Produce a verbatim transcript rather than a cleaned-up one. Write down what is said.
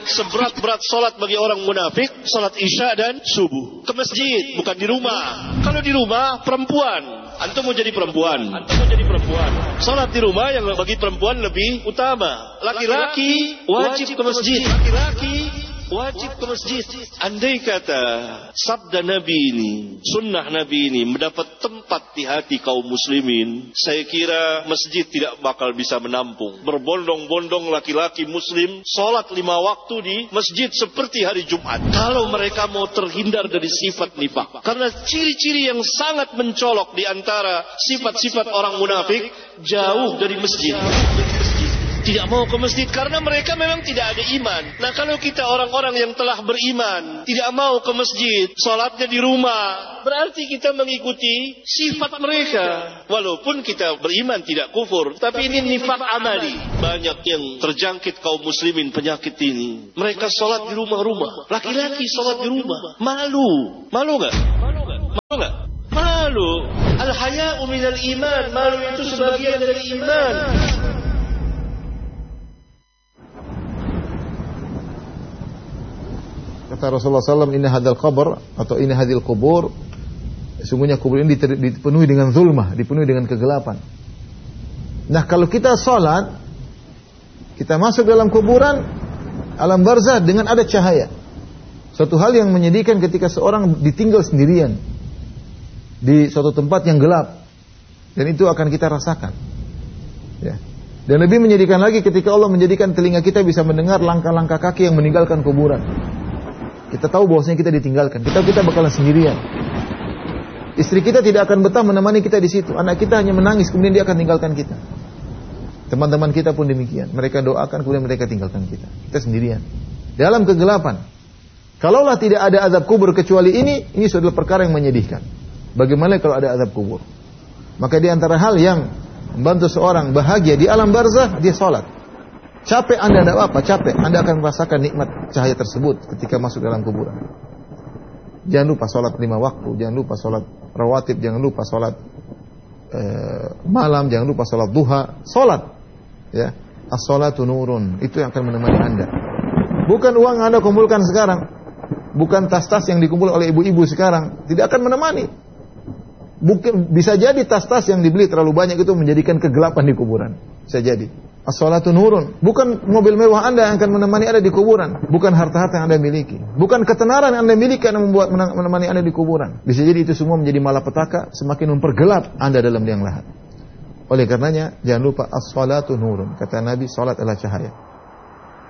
seberat-berat solat bagi orang munafik, solat isya dan subuh. Ke masjid, bukan di rumah. Kalau di rumah, perempuan. Antum mau jadi perempuan. Antum mau jadi perempuan. Solat di rumah yang bagi perempuan lebih utama. Laki-laki wajib ke masjid. Laki-laki wajib ke masjid. Andai kata sabda Nabi ini, sunnah Nabi ini mendapat tempat di hati kaum muslimin, saya kira masjid tidak bakal bisa menampung. Berbondong-bondong laki-laki muslim sholat lima waktu di masjid seperti hari Jumat. Kalau mereka mau terhindar dari sifat nifak, karena ciri-ciri yang sangat mencolok di antara sifat-sifat orang munafik, jauh dari masjid. Tidak mau ke masjid karena mereka memang tidak ada iman. Nah, kalau kita orang-orang yang telah beriman tidak mau ke masjid, sholatnya di rumah, berarti kita mengikuti sifat mereka. Walaupun kita beriman tidak kufur, tapi ini nifak amali. Banyak yang terjangkit kaum muslimin penyakit ini. Mereka sholat di rumah-rumah. Laki-laki sholat di rumah. Malu. Malu gak? Malu gak? Malu gak? Malu. Al-haya'u minal iman. Malu itu sebagian dari iman. Kata Rasulullah sallallahu alaihi wasallam, inna hadal qabr atau inna hadil kubur, sungguhnya kubur ini dipenuhi dengan zulmah, dipenuhi dengan kegelapan. Nah, kalau kita salat, kita masuk dalam kuburan, alam barzah dengan ada cahaya. Suatu hal yang menyedihkan ketika seorang ditinggal sendirian di suatu tempat yang gelap, dan itu akan kita rasakan. Ya. Dan lebih menyedihkan lagi ketika Allah menjadikan telinga kita bisa mendengar langkah-langkah kaki yang meninggalkan kuburan. Kita tahu bahwasanya kita ditinggalkan. Kita kita bakalan sendirian. Istri kita tidak akan betah menemani kita di situ. Anak kita hanya menangis, kemudian dia akan tinggalkan kita. Teman-teman kita pun demikian. Mereka doakan, kemudian mereka tinggalkan kita. Kita sendirian. Dalam kegelapan. Kalaulah tidak ada azab kubur kecuali ini, ini sudah perkara yang menyedihkan. Bagaimana kalau ada azab kubur? Maka di antara hal yang membantu seorang bahagia di alam barzah, dia sholat. Capek Anda tidak apa, capek. Anda akan merasakan nikmat cahaya tersebut ketika masuk dalam kuburan. Jangan lupa sholat lima waktu, jangan lupa sholat rawatib, jangan lupa sholat eh, malam, jangan lupa sholat duha. Sholat, ya. As-sholatu nurun, itu yang akan menemani Anda. Bukan uang yang Anda kumpulkan sekarang, bukan tas-tas yang dikumpul oleh ibu-ibu sekarang, tidak akan menemani. Bukan, bisa jadi tas-tas yang dibeli terlalu banyak itu menjadikan kegelapan di kuburan. Bisa jadi. As-sholatu nurun. Bukan mobil mewah Anda yang akan menemani Anda di kuburan. Bukan harta-harta yang Anda miliki. Bukan ketenaran yang Anda miliki yang membuat menemani Anda di kuburan. Bisa jadi itu semua menjadi malapetaka, semakin mempergelap Anda dalam liang lahat. Oleh karenanya, jangan lupa as-sholatu nurun. Kata Nabi, salat adalah cahaya.